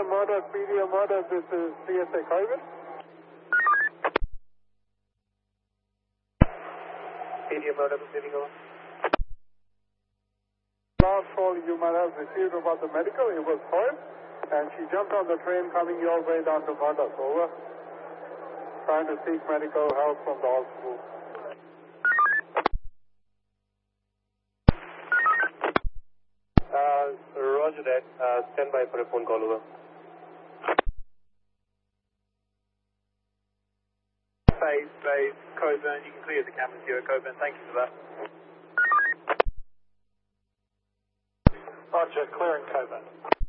PDM Motors, this is CSA Corbin. PDM Motors, moving on. Last call you might have received about the medical, it was her, and she jumped on the train coming your way down to Murdoch, over. Trying to seek medical help from the hospital. Roger that. Stand by for a phone call, over. Phase, Coburn. You can clear the cabin here at Coburn. Thank you for that. Roger, clearing Coburn.